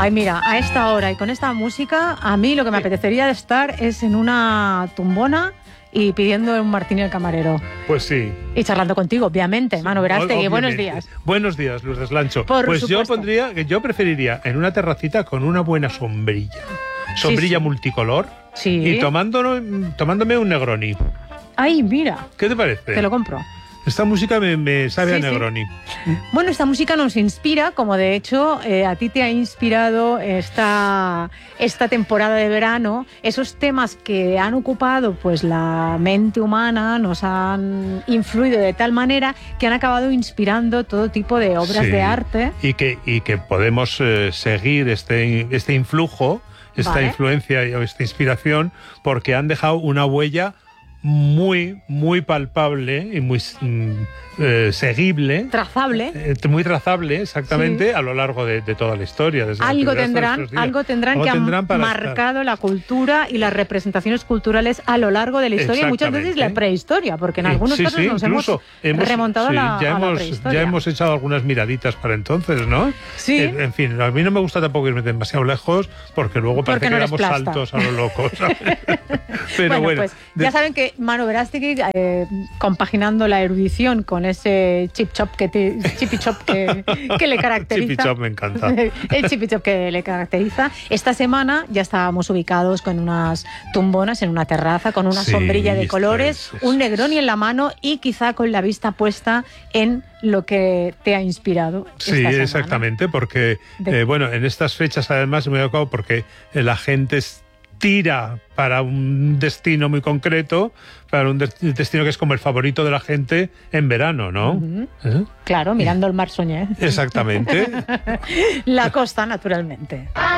Ay, mira, a esta hora y con esta música, a mí lo que me apetecería de estar es en una tumbona y pidiendo un martini al camarero. Pues sí. Y charlando contigo, obviamente, Manu Verástegui. Buenos días. Buenos días, Luz Deslancho. Por pues supuesto. yo preferiría en una terracita con una buena sombrilla. Sombrilla Sí. multicolor. Sí. Y tomándome un Negroni. Ay, mira, ¿Qué te parece? te lo compro. Esta música me sabe Sí, a sí. Negroni. Bueno, esta música nos inspira, como de hecho a ti te ha inspirado esta temporada de verano. Esos temas que han ocupado pues la mente humana nos han influido de tal manera que han acabado inspirando todo tipo de obras Sí. de arte. Y que podemos seguir este influjo, esta Vale. influencia o esta inspiración, porque han dejado una huella muy, muy palpable y muy seguible. Trazable. Muy trazable, exactamente, Sí. a lo largo de toda la historia. Desde Algo la primera hasta tendrán nuestros días. que han para marcado la cultura y las representaciones culturales a lo largo de la historia y muchas veces la prehistoria, porque en algunos Sí, casos sí, nos incluso hemos remontado sí, a la prehistoria. ya hemos echado algunas miraditas para entonces, ¿no? Sí. En fin, a mí no me gusta tampoco irme demasiado lejos, porque luego parece Porque no que eres damos plasta. saltos a lo loco, ¿sabes? Pero bueno, pues ya saben que Manu Verástegui, compaginando la erudición con ese chippy chop que le caracteriza. Chippy chop me encanta. El chippy chop que le caracteriza. Esta semana ya estábamos ubicados con unas tumbonas en una terraza, con una Sí, sombrilla de esto colores, es. un Negroni en la mano y quizá con la vista puesta en lo que te ha inspirado. Sí, esta semana. exactamente, porque bueno, en estas fechas además me he dado porque la gente tira para un destino muy concreto, para un destino que es como el favorito de la gente en verano, ¿no? Ujú. ¿Eh? Claro, mirando el mar soñé. Exactamente. La costa, naturalmente.